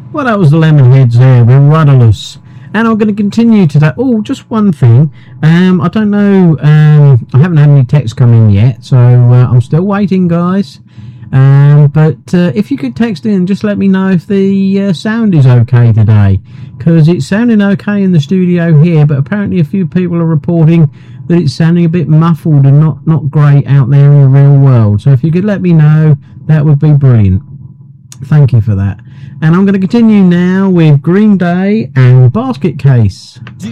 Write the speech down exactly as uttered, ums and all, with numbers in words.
Well, that was the Lemonheads there. We're rudderless. And I'm going to continue today. Oh, just one thing. Um, I don't know. Um, I haven't had any texts come in yet, so uh, I'm still waiting, guys. Um, but uh, if you could text in, just let me know if the uh, sound is okay today, because it's sounding okay in the studio here, but apparently a few people are reporting that it's sounding a bit muffled and not, not great out there in the real world. So if you could let me know, that would be brilliant. Thank you for that. And I'm going to continue now with Green Day and Basket Case.